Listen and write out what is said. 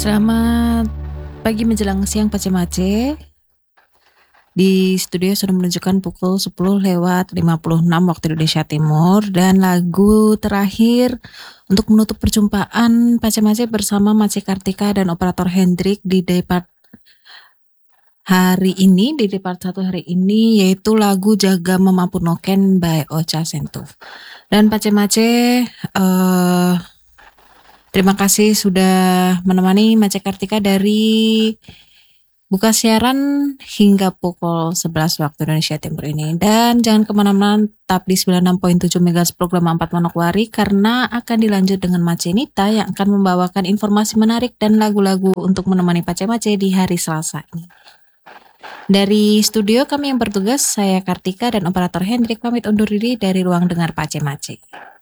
Selamat pagi menjelang siang Pak Cemace. Di studio sudah menunjukkan pukul 10:56 waktu Indonesia Timur, dan lagu terakhir untuk menutup perjumpaan Pak Cemace bersama Mace Kartika dan Operator Hendrik di depart di depart 1 hari ini, yaitu lagu Jaga Mamampu Noken by Ocha Sentuf. Dan Pak Cemace, terima kasih sudah menemani Mace Kartika dari buka siaran hingga pukul 11 waktu Indonesia Timur ini. Dan jangan kemana-mana, tetap di 96.7 MHz program 4 Manokwari, karena akan dilanjut dengan Mace Nita yang akan membawakan informasi menarik dan lagu-lagu untuk menemani Pak Cemace di hari Selasa ini. Dari studio kami yang bertugas, saya Kartika dan Operator Hendrik pamit undur diri dari ruang dengar Pak Cemace.